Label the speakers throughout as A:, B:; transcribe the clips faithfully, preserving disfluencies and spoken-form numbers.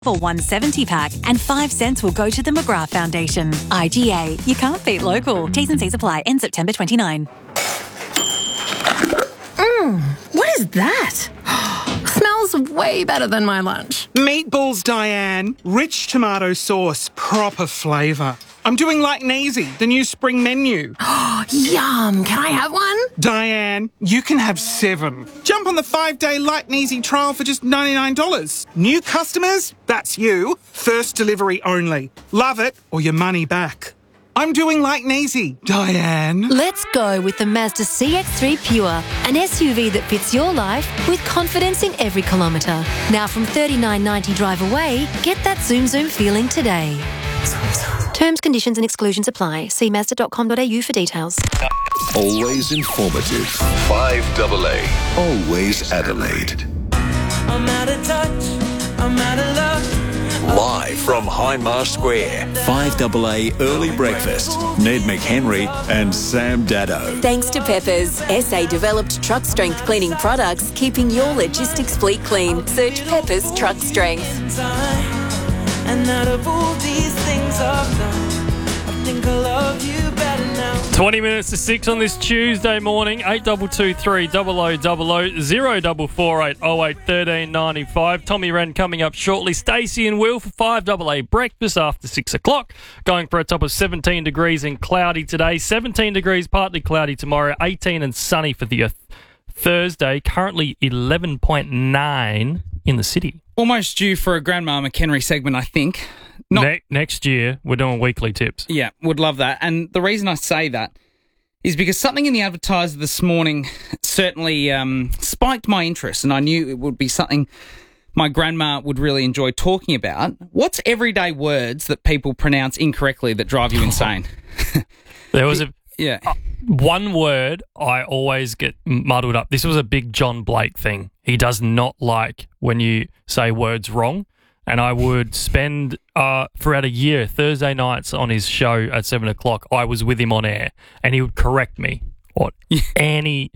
A: for one seventy pack, and five cents will go to the McGrath Foundation. I G A. You can't beat local. T's and C's apply. End September twenty-ninth.
B: Mmm, what is that? Smells way better than my lunch.
C: Meatballs, Diane. Rich tomato sauce, proper flavour. I'm doing like Neasy, the new spring menu.
B: Oh, yum. Can I have one?
C: Diane, you can have seven. Jump on the five-day Like Neasy trial for just ninety-nine dollars. New customers? That's you. First delivery only. Love it or your money back. I'm doing like Neasy, Diane.
D: Let's go with the Mazda C X three Pure, an S U V that fits your life with confidence in every kilometre. Now from thirty-nine ninety drive away, get that zoom zoom feeling today. Terms, conditions and exclusions apply. See mazda dot com dot a u for details.
E: Always informative. five double A. Always Adelaide.
F: I'm out of touch. I'm out of love.
E: Live from Hindmarsh Square. five double A Early Breakfast. Ned McHenry and Sam Daddo.
G: Thanks to Peppers, S A-developed truck strength cleaning products, keeping your logistics fleet clean. Search Peppers Truck Strength.
F: And out of all these things I've done, I think I love you better now.
H: twenty minutes to six on this Tuesday morning. eight two two three double oh double oh zero four four eight oh eight thirteen ninety-five. Tommy Wren coming up shortly. Stacey and Will for five double A breakfast after six o'clock. Going for a top of seventeen degrees and cloudy today. seventeen degrees, partly cloudy tomorrow. eighteen and sunny for the Thursday. Currently eleven point nine in the city.
I: Almost due for a Grandma McHenry segment, I think. Not,
H: ne- next year, we're doing weekly tips.
I: Yeah, would love that. And the reason I say that is because something in the advertiser this morning certainly um, spiked my interest, and I knew it would be something my grandma would really enjoy talking about. What's everyday words that people pronounce incorrectly that drive you insane?
H: There was a...
I: Yeah.
H: Uh, one word I always get muddled up. This was a big John Blake thing. He does not like when you say words wrong. And I would spend, uh, throughout a year, Thursday nights on his show at seven o'clock, I was with him on air, and he would correct me on any,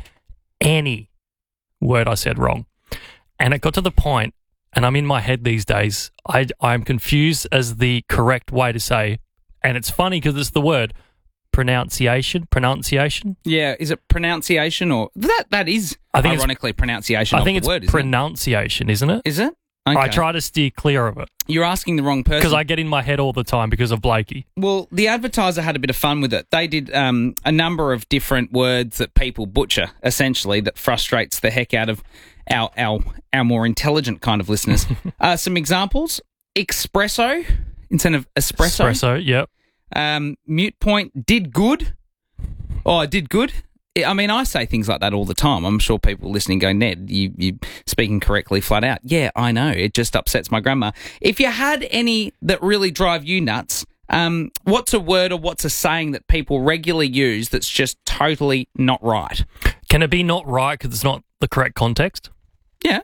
H: any word I said wrong. And it got to the point, and I'm in my head these days, I, I'm confused as the correct way to say, and it's funny because it's the word, pronunciation, pronunciation.
I: Yeah, is it pronunciation or... That That is,
H: I think
I: ironically, pronunciation
H: I
I: of
H: think
I: the
H: it's
I: word, isn't
H: pronunciation,
I: it?
H: isn't it?
I: Is it? Okay.
H: I try to steer clear of it.
I: You're asking the wrong person.
H: Because I get in my head all the time because of Blakey.
I: Well, the advertiser had a bit of fun with it. They did um, a number of different words that people butcher, essentially, that frustrates the heck out of our our, our more intelligent kind of listeners. uh, some examples. Espresso instead of espresso.
H: Espresso, yep.
I: Um, mute point, did good. Oh, I did good. I mean, I say things like that all the time. I'm sure people listening go, Ned, you, you speaking correctly flat out. Yeah, I know. It just upsets my grandma. If you had any that really drive you nuts, um, what's a word or what's a saying that people regularly use that's just totally not right?
H: Can it be not right because it's not the correct context?
I: Yeah.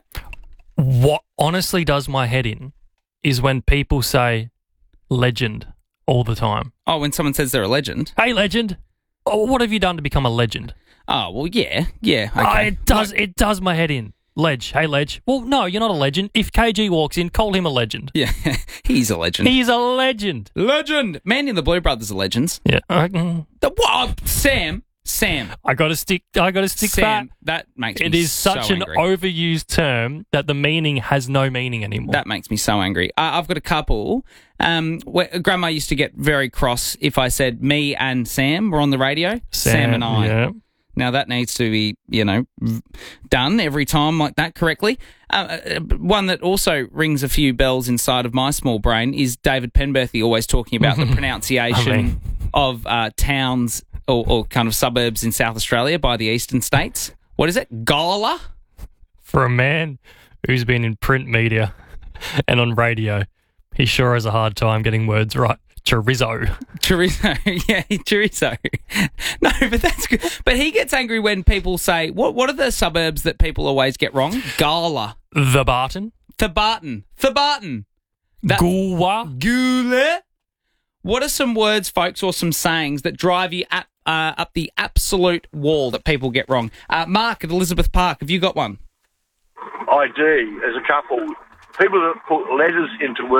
H: What honestly does my head in is when people say legend all the time.
I: Oh, when someone says they're a legend.
H: Hey, legend. Oh, what have you done to become a legend?
I: Oh, well, yeah, yeah. Okay.
H: Oh, it does it does my head in. Ledge, hey, Ledge. Well, no, you're not a legend. If K G walks in, call him a legend.
I: Yeah, he's a legend.
H: He's a legend.
I: Legend. Man in the Blue Brothers are legends.
H: Yeah. Uh,
I: the, what? Sam, Sam.
H: I got to stick. I got to stick
I: Sam,
H: fat.
I: That makes
H: it
I: me
H: is such
I: so
H: an
I: angry.
H: overused term that the meaning has no meaning anymore.
I: That makes me so angry. Uh, I've got a couple. Um, where Grandma used to get very cross if I said me and Sam were on the radio.
H: Sam,
I: Sam and I.
H: Yeah.
I: Now, that needs to be, you know, done every time like that correctly. Uh, one that also rings a few bells inside of my small brain is David Penberthy always talking about the pronunciation
H: I mean.
I: of uh, towns or, or kind of suburbs in South Australia by the eastern states. What is it? Gala?
H: For a man who's been in print media and on radio, he sure has a hard time getting words right. Chorizo.
I: Chorizo, yeah, chorizo. No, but that's good. But he gets angry when people say, what What are the suburbs that people always get wrong? Gala.
H: The Barton.
I: Thebarton. Thebarton.
H: Goolwa.
I: Goole. What are some words, folks, or some sayings that drive you at, uh, up the absolute wall that people get wrong? Uh, Mark at Elizabeth Park, have you got one?
J: I do. There's a couple. people that put letters into